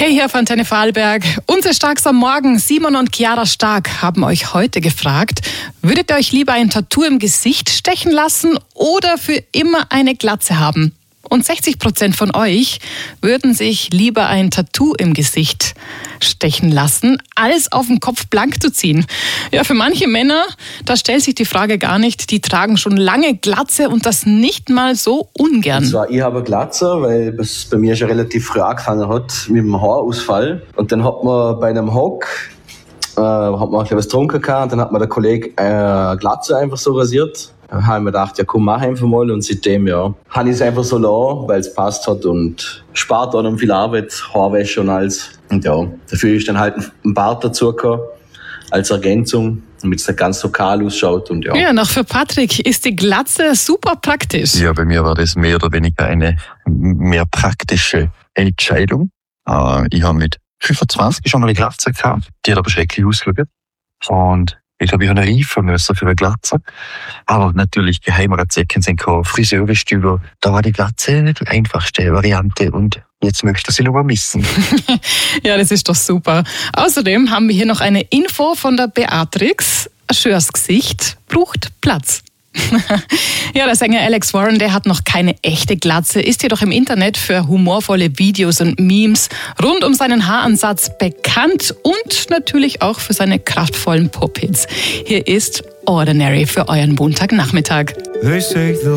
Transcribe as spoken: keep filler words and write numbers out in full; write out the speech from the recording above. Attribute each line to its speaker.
Speaker 1: Hey, hier von Antenne Vorarlberg. Unsere Starks am Morgen, Simon und Chiara Stark, haben euch heute gefragt, würdet ihr euch lieber ein Tattoo im Gesicht stechen lassen oder für immer eine Glatze haben? Und sechzig Prozent von euch würden sich lieber ein Tattoo im Gesicht stechen lassen, als auf den Kopf blank zu ziehen. Ja, für manche Männer, da stellt sich die Frage gar nicht, die tragen schon lange Glatze und das nicht mal so ungern.
Speaker 2: Und zwar, ich habe eine Glatze, weil es bei mir schon relativ früh angefangen hat mit dem Haarausfall. Und dann hat man bei einem Hock, äh, hat man was getrunken gehabt, und dann hat mir der Kollege eine Glatze einfach so rasiert. Da habe ich mir gedacht, ja komm, mach einfach mal. Und seitdem, ja, habe ich es einfach so lassen, weil es passt hat und spart auch noch viel Arbeit, Haarwäsche und alles. Und ja, dafür ist dann halt ein Bart dazu gekommen, als Ergänzung, damit es nicht ganz so kahl ausschaut. Und ja.
Speaker 1: Ja, noch für Patrick ist die Glatze super praktisch.
Speaker 3: Ja, bei mir war das mehr oder weniger eine mehr praktische Entscheidung. Äh, ich habe mit fünfundzwanzig schon eine Glatze gehabt, die hat aber schrecklich ausgeschaut. Und ich habe einen reifen müssen für eine Glatze. Aber natürlich geheimere Zecken sind keine Friseurstühle. Da war die Glatze nicht die einfachste Variante und jetzt möchte ich sie noch mal missen.
Speaker 1: Ja, das ist doch super. Außerdem haben wir hier noch eine Info von der Beatrix. Ein schönes Gesicht braucht Platz. Ja, der Sänger Alex Warren, der hat noch keine echte Glatze, ist jedoch im Internet für humorvolle Videos und Memes rund um seinen Haaransatz bekannt und natürlich auch für seine kraftvollen Pop-Hits. Hier ist Ordinary für euren Montagnachmittag.